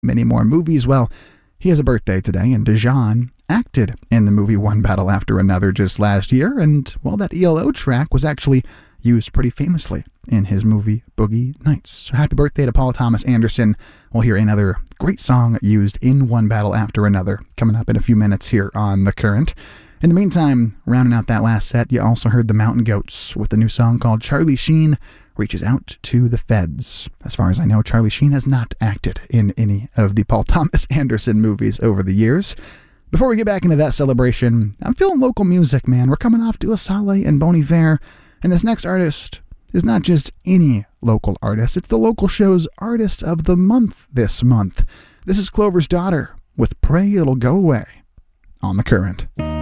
many more movies. Well, he has a birthday today, and Dejan acted in the movie One Battle After Another just last year, and, well, that ELO track was actually used pretty famously in his movie Boogie Nights. So happy birthday to Paul Thomas Anderson. We'll hear another great song used in One Battle After Another coming up in a few minutes here on The Current. In the meantime, rounding out that last set, you also heard the Mountain Goats with a new song called Charlie Sheen Reaches Out to the Feds. As far as I know, Charlie Sheen has not acted in any of the Paul Thomas Anderson movies over the years. Before we get back into that celebration, I'm feeling local music, man. We're coming off Dua Saleh and Bon Iver, and this next artist is not just any local artist, it's the local show's Artist of the Month this month. This is Clover's Daughter with Pray It'll Go Away on The Current.